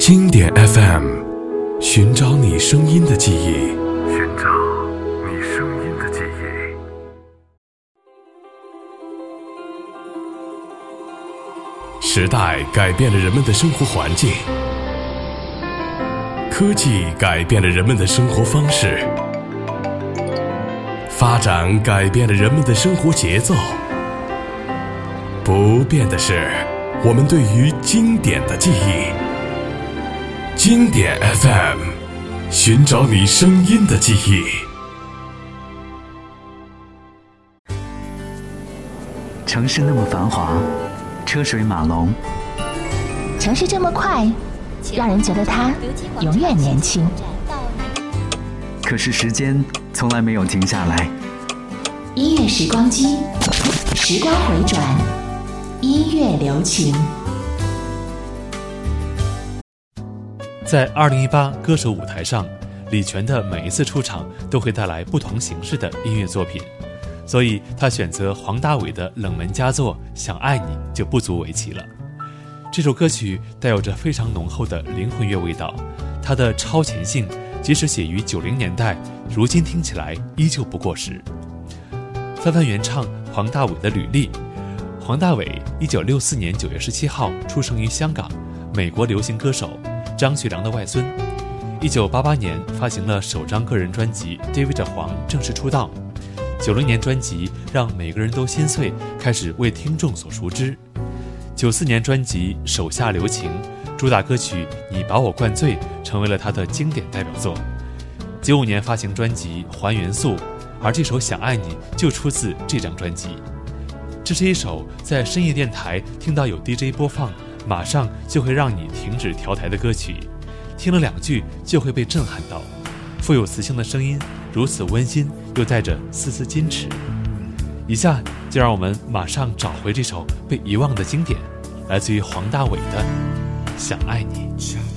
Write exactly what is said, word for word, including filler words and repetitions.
经典 F M， 寻找你声音的记忆， 寻找你声音的记忆。 时代改变了人们的生活环境，科技改变了人们的生活方式，发展改变了人们的生活节奏。不变的是我们对于经典的记忆。经典 F M， 寻找你声音的记忆。 城市那么繁华，车水马龙， 城市这么快，让人觉得它永远年轻。 可是时间从来没有停下来。 音乐时光机，时光回转，音乐留情。 在二零一八歌手舞台上，李泉的每一次出场都会带来不同形式的音乐作品，所以他选择黄大炜的冷门佳作《想爱你》就不足为奇了。这首歌曲带有着非常浓厚的灵魂乐味道，它的超前性即使写于九零年代，如今听起来依旧不过时。翻翻原唱黄大炜的履历，黄大炜一九六四年九月十七号出生于香港，美国流行歌手，张学良的外孙。一九八八年发行了首张个人专辑《David 黄》正式出道。九零年专辑《让每个人都心碎》开始为听众所熟知。九四年专辑《手下留情》主打歌曲《你把我灌醉》成为了他的经典代表作。九五年发行专辑《还原素》，而这首《想爱你》就出自这张专辑。这是一首在深夜电台听到有 D J 播放马上就会让你停止调台的歌曲，听了两句就会被震撼到。富有磁性的声音如此温馨，又带着丝丝矜持。以下就让我们马上找回这首被遗忘的经典，来自于黄大炜的《想爱你》。